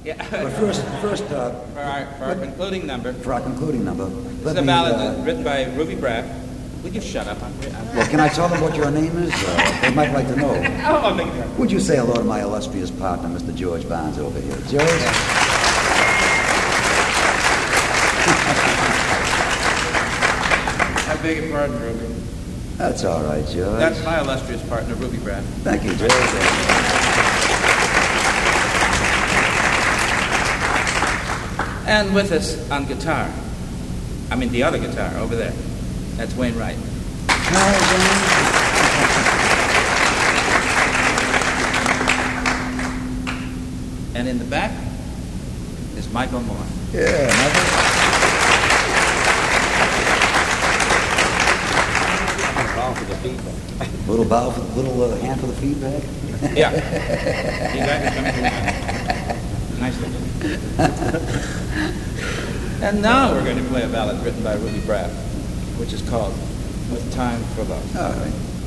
Yeah. But first, For our concluding number, for our concluding number, this let is a me, ballad written by Ruby Braff. Would you shut up? well, can I tell them what your name is? They might like to know. Oh, I'll make it right. Would you say hello to my illustrious partner, Mr. George Barnes, over here? George? I beg your pardon, Ruby. That's all right, George. That's my illustrious partner, Ruby Braff. Thank you, George. And with us on guitar, I mean the other guitar over there, that's Wayne Wright. And in the back is Michael Moore. Yeah, Michael. Little bow, little hand for the feedback. Yeah. You guys are coming nicely. And now we're going to play a ballad written by Ruby Braff, which is called With Time for Love. All right.